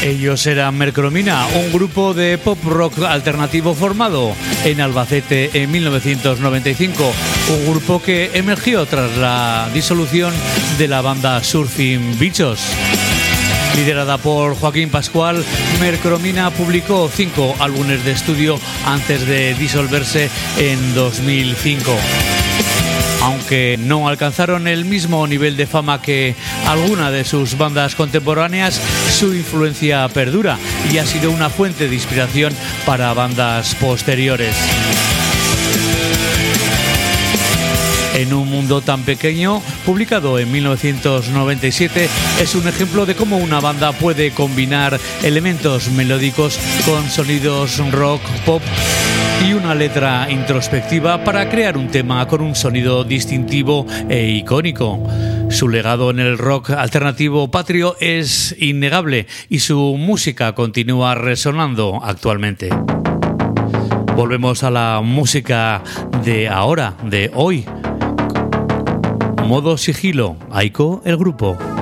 Ellos eran Mercromina, un grupo de pop rock alternativo formado en Albacete en 1995, un grupo que emergió tras la disolución de la banda Surfing Bichos. Liderada por Joaquín Pascual, Mercromina publicó 5 álbumes de estudio antes de disolverse en 2005. Aunque no alcanzaron el mismo nivel de fama que alguna de sus bandas contemporáneas, su influencia perdura y ha sido una fuente de inspiración para bandas posteriores. En un mundo tan pequeño, publicado en 1997, es un ejemplo de cómo una banda puede combinar elementos melódicos con sonidos rock, pop y una letra introspectiva para crear un tema con un sonido distintivo e icónico. Su legado en el rock alternativo patrio es innegable y su música continúa resonando actualmente. Volvemos a la música de ahora, de hoy. Modo sigilo, Aiko, el grupo.